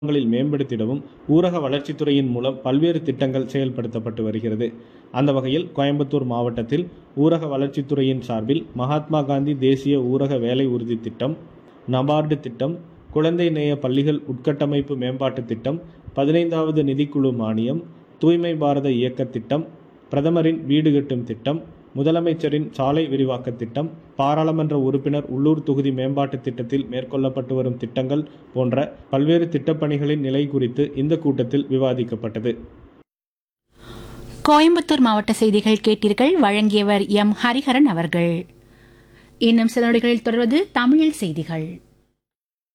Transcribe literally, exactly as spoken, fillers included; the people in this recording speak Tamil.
ங்களில் மேம்படுத்திடவும் ஊரக வளர்ச்சித்துறையின் மூலம் பல்வேறு திட்டங்கள் செயல்படுத்தப்பட்டு வருகிறது. அந்த வகையில் கோயம்புத்தூர் மாவட்டத்தில் ஊரக வளர்ச்சித்துறையின் சார்பில் மகாத்மா காந்தி தேசிய ஊரக வேலை உறுதி திட்டம், நபார்டு திட்டம், குழந்தை நேய பள்ளிகள் உட்கட்டமைப்பு மேம்பாட்டு திட்டம், பதினைந்தாவது நிதிக்குழு மானியம், தூய்மை பாரத இயக்க திட்டம், பிரதமரின் வீடு கட்டும் திட்டம், முதலமைச்சரின் சாலை விரிவாக்க திட்டம், பாராளுமன்ற உறுப்பினர் உள்ளூர் தொகுதி மேம்பாட்டு திட்டத்தில் மேற்கொள்ளப்பட்டு வரும் திட்டங்கள் போன்ற பல்வேறு திட்டப்பணிகளின் நிலை குறித்து இந்த கூட்டத்தில் விவாதிக்கப்பட்டது. கோயம்புத்தூர் மாவட்ட செய்திகள் கேட்டீர்கள். வழங்கியவர் எம் ஹரிஹரன் அவர்கள். இன்னும் சில நொடிகளில் தொடர்வது தமிழில் செய்திகள்.